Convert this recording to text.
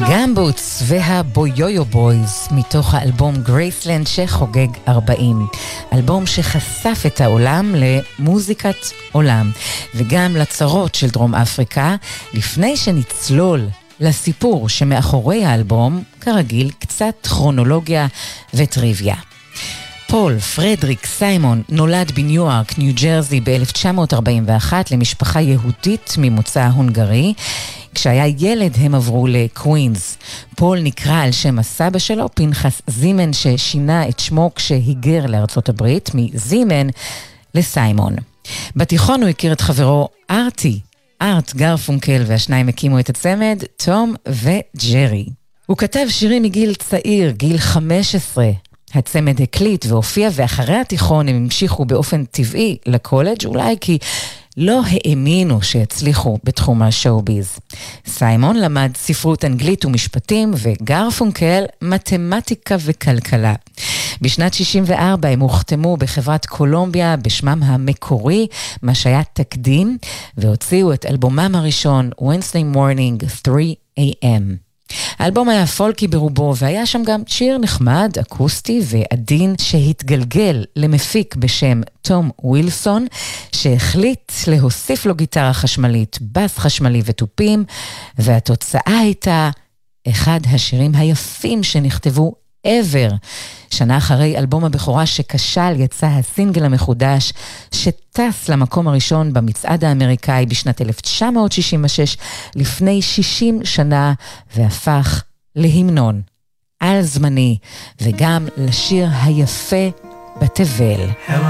גמבוטס והבויויו בויז מתוך האלבום גרייסלנד שחוגג 40. אלבום שחשף את העולם למוזיקת עולם וגם לצרות של דרום אפריקה. לפני שנצלול לסיפור שמאחורי האלבום, כרגיל קצת כרונולוגיה וטריוויה. פול פרדריק סיימון נולד בניו-יורק, ניו ג'רזי ב-1941 למשפחה יהודית ממוצא הונגרי. כשהיה ילד הם עברו לקווינס. פול נקרא על שם הסבא שלו, פנחס זימן, ששינה את שמו כשהיגר לארצות הברית, מזימן לסיימון. בתיכון הוא הכיר את חברו ארט גרפונקל, והשניים הקימו את הצמד תום וג'רי. הוא כתב שירים מגיל צעיר, גיל 15. הצמד הקליט והופיע, ואחרי התיכון הם המשיכו באופן טבעי לקולג', אולי כי לא האמינו שיצליחו בתחום השואו-ביז. סיימון למד ספרות אנגלית ומשפטים, וגרפונקל מתמטיקה וכלכלה. בשנת 64 הם הוחתמו בחברת קולומביה בשמם המקורי, מה שהיה תקדים, והוציאו את אלבומם הראשון, Wednesday Morning 3 AM. האלבום היה פולקי ברובו, והיה שם גם שיר נחמד, אקוסטי ועדין, שהתגלגל למפיק בשם תום ווילסון, שהחליט להוסיף לו גיטרה חשמלית, בס חשמלי וטופים, והתוצאה הייתה אחד השירים היפים שנכתבו ever. שנה אחרי אלבום הבכורה שכשל, יצא הסינגל המחודש שטס למקום הראשון במצעד האמריקאי בשנת 1966, לפני 60 שנה, והפך להמנון על זמני, וגם לשיר היפה בתבל.